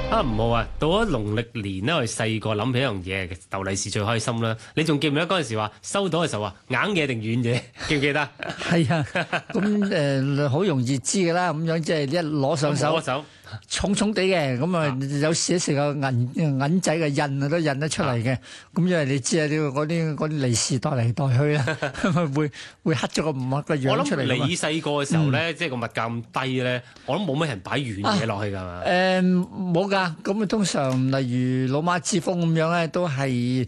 啊，唔好啊！到咗農曆年咧，我哋細個諗起一樣嘢，逗利是最開心啦。你仲記唔記得嗰陣時話收到嘅時候話硬嘢定軟嘢？記唔記得？ 係啊，咁好容易知㗎啦。咁樣即係一攞上手，重重地嘅，咁啊有時一時個銀仔嘅印啊都印得出嚟嘅。咁因為你知啊，嗰啲利是袋嚟袋去咧，會刻咗個樣出嚟。 我諗你細個嘅時候咧，即係個物價咁低咧，我諗冇乜人擺軟嘢落去㗎嘛。 冇㗎。咁啊，通常例如老媽之風咁樣咧，都係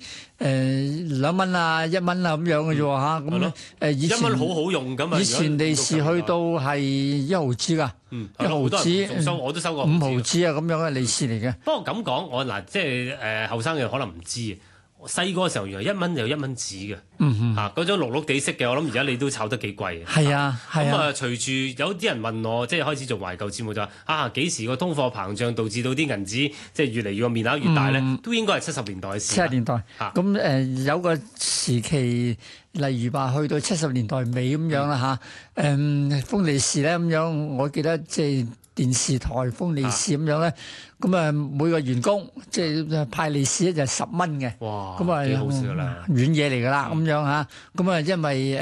2蚊啊、1蚊啊咁樣嘅啫喎嚇。咁以前 1蚊好好用㗎嘛。 以前利是去到係1毫子㗎，1毫子我都收過 5毫子啊咁樣嘅利是嚟嘅。 不過咁講，我嗱即係後生嘅可能唔知。細個嘅時候，原來1蚊有1蚊紙嘅，嗰種綠綠地色嘅，我諗而家你都炒得幾貴。 係啊， 咁啊，隨住有啲人問我，即係開始做懷舊節目就話幾時個通貨膨脹導致到啲銀紙即係越嚟越個面額越大咧？都應該係70年代嘅事。 70年代，咁有個時期，例如話去到70年代尾咁樣啦嚇，封利是咧咁樣，我記得即係電視台封利是咁樣咧，咁啊每個員工即係派利是咧就10蚊嘅， 哇， 咁啊幾好笑啦， 軟嘢嚟㗎啦咁樣嚇，咁啊因為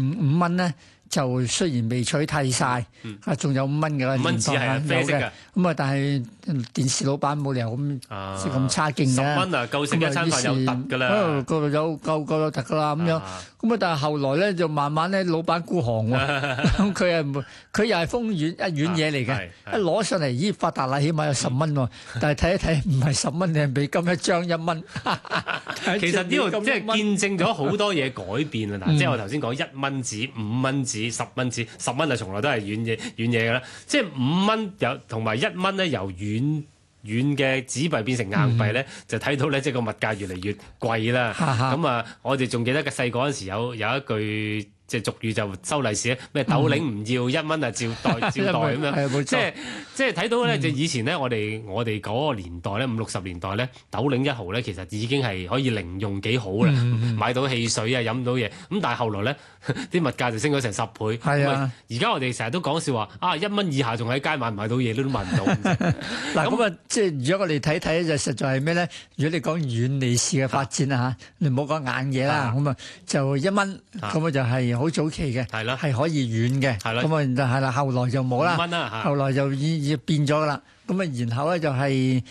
5蚊咧。就雖然未取替晒，仲有5蚊嘅 5蚊紙係啡色嘅， 咁啊，但係電視老闆冇理由咁差勁嘅。 10蚊啊，夠食一餐飯有突㗎啦， 夠有突㗎啦咁樣。咁啊，但係後來咧就慢慢咧，老闆孤寒喎，佢又係封軟嘢嚟嘅，一攞上嚟咦發達啦，起碼有10蚊喎。但係睇一睇唔係10蚊，你係美金一張1蚊。 其實呢度即係見證咗好多嘢改變啊！嗱，即係我頭先講1蚊紙、5蚊紙、10蚊紙，10蚊啊從來都係軟嘢㗎啦。即係5蚊同埋1蚊咧，由軟嘅紙幣變成硬幣咧，就睇到咧即係個物價越嚟越貴啦。咁啊，我哋仲記得嘅細個嗰陣時有一句即係俗語就收利是咧，咩斗零唔要1蚊啊，照袋咁樣。即係睇到咧，就以前咧，我哋嗰個年代咧，50、60年代咧，斗零1毫咧，其實已經係可以零用幾好啦，買到汽水啊，飲到嘢。咁但係後來咧，啲物價就升咗成10倍。係啊，而家我哋成日都講笑話1蚊以下仲喺街買唔買到嘢都買唔到。 嗱咁啊，即係如果我哋睇睇就實在係咩咧？如果你講軟利是嘅發展啊嚇，你唔好講硬嘢啦，咁啊就1蚊，咁啊就係好早期嘅，係可以軟嘅，咁啊係啦，後來就冇啦，後來就已變咗噶啦，咁啊然後咧就係